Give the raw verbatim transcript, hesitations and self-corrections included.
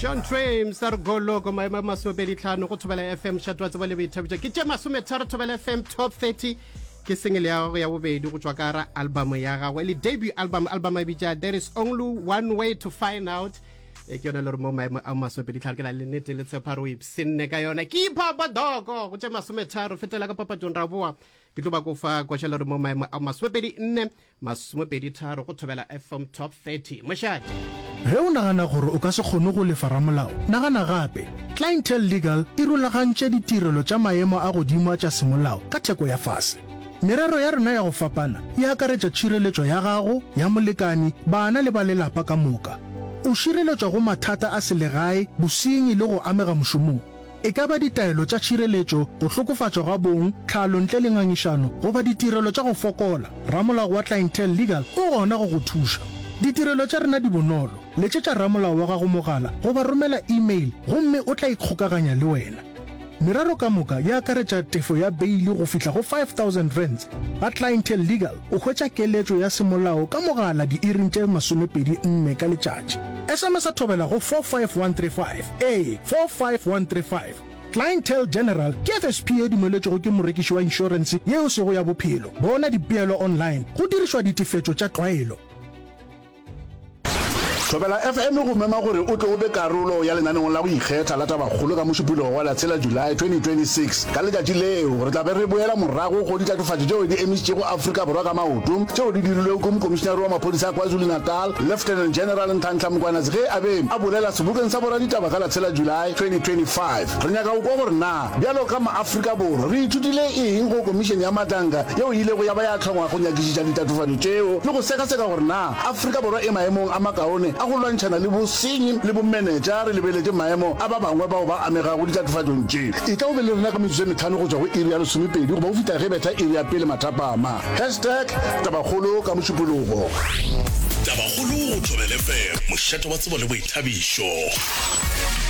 John Trames sa re golo go maema masopedi tlhano go thobela F M shatwa tsa le boithabitsa ke tse masome tharo thobela F M top thirty ke single ya go ya bobedi go tswa ka ra album ya gagwe le debut album album e bitsa There Is Only One Way to Find Out e ke yona le mo maema a masopedi tlhano ke la le nete le tsheparo e sinne ka yona ke papa dogo go tse masome tharo fetela ka papa John Raboa ke tlo ba go fa go tshela re mo maema a masopedi nne masopedi tharo go thobela F M top thirty moshate. Ge o nagana gore o ka se kgone go lefa ramolao nagana gape Clientele Legal e rulagantše ditirelo tša maemo a godimo tša semolao ka theko ya fase. Merero ya rena ya go fapana e akaretša tšhireletšo ya gago ya molekani bana le ba lelapa ka moka. O šireletšwa go mathata a selegae bosenyi le go amega mošomong. E ka ba ditaelo tša tšhireletšo go hlokofatšwa ga bong tlhalo ntle le ngangišano goba ditirelo tša go fokola. Ramolao wa Clientele Legal o gona go go thuša. Ditirelo tša rena di bonolo letšetša ramolao wa gago mogala goba romela email gomme o tla ikgokaganya le wena. Merero ka moka ya akaretša tefo ya beili go fihla go five thousand rands. Ga Clientele Legal o hwetša keletšo ya semolao ka mogala di-iring tše masomepedi nne ka letšatši. S M S a thobela go four five one three five a four five one three five. Clientele General ke F S P e dumeletšego ke morekiši wa insurance yeo sego ya bophelo. Bona dipeelo online go dirišwa ditefetšo tša tlwaelo. Thobela F M go mema gore o tle o be karolo ya lenaneng la go ikgetha la tabagolo ka mošupologo wa la tshela July twenty twenty-six ka letšatši leo re tla be re boela morago go ditatofatšo tšeo di emišitšego Afrika Borwa ka maoto tšeo di dirilwego ko mokomišenare wa maphodisa a KwaZulu Natal Lieutenant General Ntantla Mokwanatse ge a be a bolela sebokeng sa boraditaba ka la tshela July twenty twenty-five. Re nyaka go kwa gore na bjalo ka maAfrika Borwa re ithutile eng go komišene ya matanga yeo ile go ya ba ya tlhongwa go nyakišitša ditatofatšo tšeo le go sekaseka gore na Afrika Borwa e maemong a makaone a go lwantšhana le bosenyi le bomenetša re lebeletse maemo a ba bangwe bao ba amega go ditatofatšong tše. E ka o be le rena ka metsotso e metlhano go tswa go iri ya lesomepedi goba o fita ge betha iri ya pele mathapama hashtag tabagolo ka mošupologo. Tabagolo go thobela F M mošate wa tsebo le boithabišo.